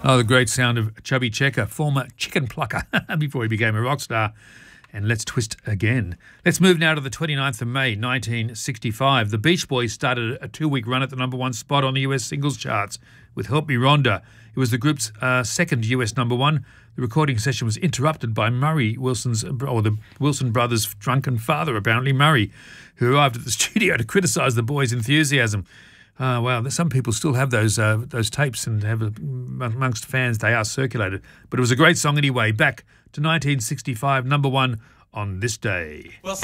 Oh, the great sound of Chubby Checker, former chicken plucker, before he became a rock star. And let's twist again. Let's move now to the 29th of May, 1965. The Beach Boys started a 2-week run at the number one spot on the US singles charts with Help Me Rhonda. It was the group's second US number one. The recording session was interrupted by the Wilson brothers' drunken father, apparently Murray, who arrived at the studio to criticise the boys' enthusiasm. Wow, some people still have those tapes and have amongst fans they are circulated. But it was a great song anyway. Back to 1965, number one on this day. Well,